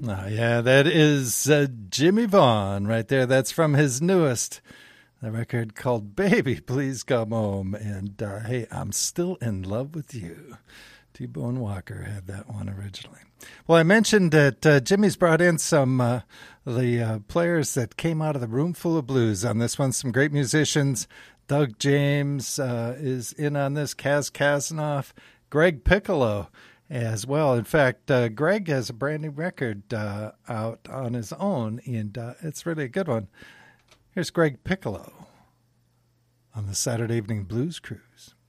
Oh, yeah, that is Jimmy Vaughn right there. That's from his newest the record called Baby, Please Come Home. And hey, I'm still in love with you. T-Bone Walker had that one originally. Well, I mentioned that Jimmy's brought in some the players that came out of the Room Full of Blues on this one. Some great musicians. Doug James is in on this. Kaz Kazanoff, Greg Piccolo as well. In fact, Greg has a brand new record out on his own, and it's really a good one. Here's Greg Piccolo on the Saturday Evening Blues Cruise.